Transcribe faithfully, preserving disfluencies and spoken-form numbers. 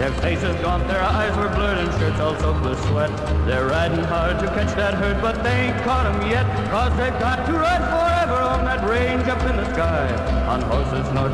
Their faces gaunt, their eyes were blurred, and shirts all soaked with sweat. They're riding hard to catch that herd, but they ain't caught 'em yet, 'cause they've got to ride forever on that range up in the sky, on horses north